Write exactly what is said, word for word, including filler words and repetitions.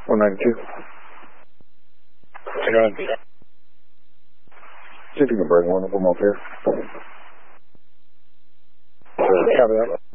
one ninety-two. Hang on. See if you can bring one of them up here. Copy that.